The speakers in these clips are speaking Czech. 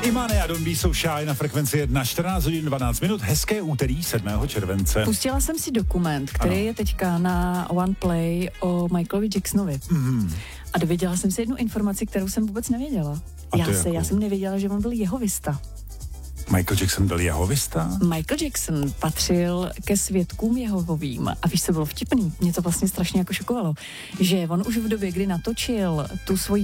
Imane a Don B jsou Shy na frekvenci 1, 14 hodin 12 minut, hezké úterý 7. července. Pustila jsem si dokument, který je teďka na OnePlay o Michaelovi Jacksonovi. A dověděla jsem si jednu informaci, kterou jsem vůbec nevěděla. Já jsem nevěděla, že on byl jehovista. Michael Jackson byl jehovista? Michael Jackson patřil ke svědkům Jehovovým. A víš, co bylo vtipný? Mě to vlastně strašně jako šokovalo. Že on už v době, kdy natočil tu svoji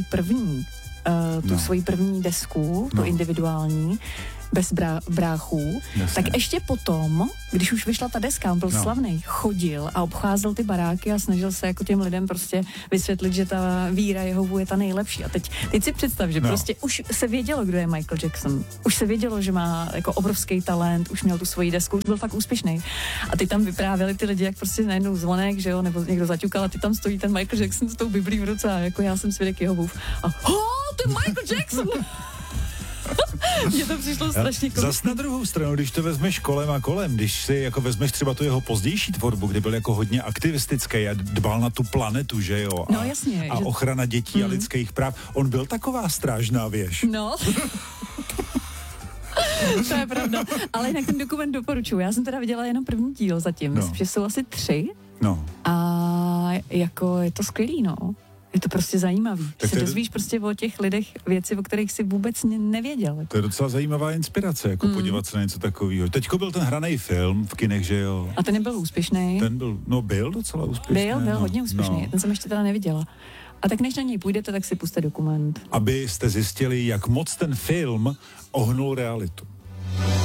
první desku, tu individuální, bez bráchů, tak ještě potom, když už vyšla ta deska, on byl slavný, chodil a obcházel ty baráky a snažil se jako těm lidem prostě vysvětlit, že ta víra Jehovu je ta nejlepší. A teď si představ, že prostě už se vědělo, kdo je Michael Jackson. Už se vědělo, že má jako obrovský talent, už měl tu svoji desku, už byl fakt úspěšný. A ty tam vyprávěli ty lidi, jak prostě najednou zvonek, že jo, nebo někdo zaťukal a ty tam stojí ten Michael Jackson s tou Biblí v ruce a jako já jsem svědek Jehovův. A to je Michael Jackson! Mně to přišlo strašně komické. Zas na druhou stranu, když to vezmeš kolem a kolem, když si jako vezmeš třeba tu jeho pozdější tvorbu, kdy byl jako hodně aktivistický a dbal na tu planetu, že jo? No jasně. A ochrana dětí a lidských práv. On byl taková strážná věž. No. To je pravda. Ale jinak ten dokument doporučuji. Já jsem teda viděla jenom první díl zatím. Myslím, že jsou asi 3. No. A jako je to skvělý, no. Je to prostě zajímavý. Tak se dozvíš prostě o těch lidech věci, o kterých si vůbec nevěděl. To je docela zajímavá inspirace, jako podívat se na něco takového. Teďko byl ten hranej film v kinech, že jo? A ten nebyl úspěšný. Byl docela úspěšný. Byl hodně úspěšný. No. Ten jsem ještě teda neviděla. A tak než na něj půjdete, tak si puste dokument. Abyste zjistili, jak moc ten film ohnul realitu.